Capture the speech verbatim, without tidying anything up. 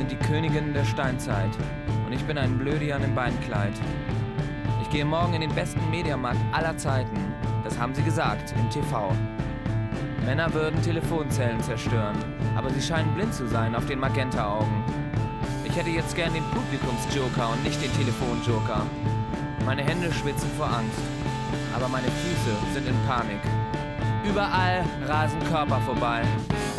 sind die Königinnen der Steinzeit und ich bin ein Blödian im Beinkleid. Ich gehe morgen in den besten Mediamarkt aller Zeiten, das haben sie gesagt, im T V. Männer würden Telefonzellen zerstören, aber sie scheinen blind zu sein auf den Magenta-Augen. Ich hätte jetzt gern den Publikumsjoker und nicht den Telefonjoker. Meine Hände schwitzen vor Angst, aber meine Füße sind in Panik. Überall rasen Körper vorbei.